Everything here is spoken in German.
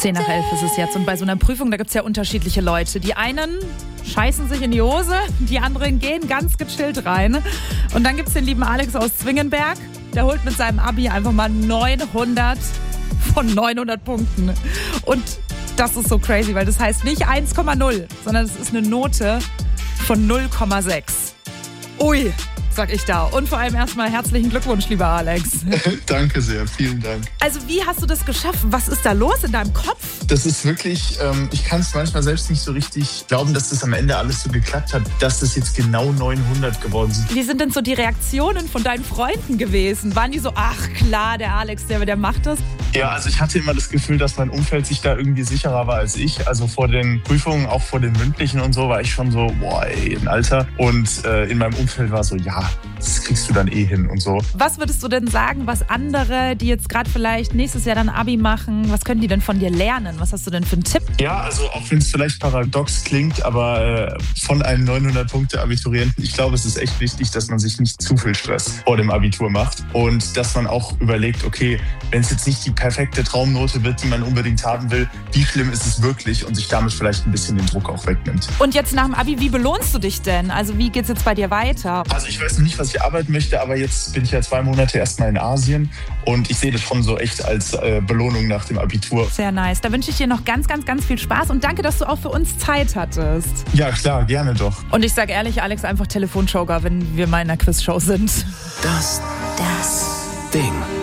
10 nach 11 ist es jetzt. Und bei so einer Prüfung, da gibt es ja unterschiedliche Leute. Die einen scheißen sich in die Hose, die anderen gehen ganz gechillt rein. Und dann gibt es den lieben Alex aus Zwingenberg. Der holt mit seinem Abi einfach mal 900 von 900 Punkten. Und das ist so crazy, weil das heißt nicht 1,0, sondern es ist eine Note von 0,6. Ui, sag ich da. Und vor allem erstmal herzlichen Glückwunsch, lieber Alex. Danke sehr, vielen Dank. Also wie hast du das geschafft? Was ist da los in deinem Kopf? Das ist wirklich, ich kann es manchmal selbst nicht so richtig glauben, dass das am Ende alles so geklappt hat, dass das jetzt genau 900 geworden sind. Wie sind denn so die Reaktionen von deinen Freunden gewesen? Waren die so, ach klar, der Alex, der macht das? Ja, also ich hatte immer das Gefühl, dass mein Umfeld sich da irgendwie sicherer war als ich. Also vor den Prüfungen, auch vor den mündlichen und so, war ich schon so, boah, ey, ein Alter. Und in meinem Umfeld war so, ja, das kriegst du dann eh hin und so. Was würdest du denn sagen, was andere, die jetzt gerade vielleicht nächstes Jahr dann Abi machen, was können die denn von dir lernen? Was hast du denn für einen Tipp? Ja, also auch wenn es vielleicht paradox klingt, aber von einem 900-Punkte-Abiturienten, ich glaube, es ist echt wichtig, dass man sich nicht zu viel Stress vor dem Abitur macht und dass man auch überlegt, okay, wenn es jetzt nicht die perfekte Traumnote wird, die man unbedingt haben will, wie schlimm ist es wirklich und sich damit vielleicht ein bisschen den Druck auch wegnimmt. Und jetzt nach dem Abi, wie belohnst du dich denn? Also wie geht's jetzt bei dir weiter? Also ich weiß noch nicht, was ich arbeiten möchte, aber jetzt bin ich ja 2 Monate erstmal in Asien und ich sehe das schon so echt als Belohnung nach dem Abitur. Sehr nice. Da wünsche ich dir noch ganz, ganz, ganz viel Spaß und danke, dass du auch für uns Zeit hattest. Ja, klar, gerne doch. Und ich sag ehrlich, Alex, einfach Telefonjoker, wenn wir mal in einer Quizshow sind. Das Ding.